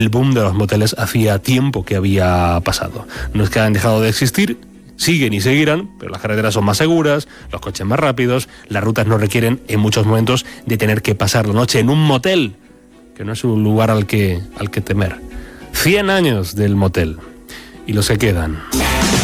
El boom de los moteles hacía tiempo que había pasado. No es que hayan dejado de existir, siguen y seguirán, pero las carreteras son más seguras, los coches más rápidos, las rutas no requieren en muchos momentos de tener que pasar la noche en un motel, que no es un lugar al que temer. 100 años del motel y los que quedan.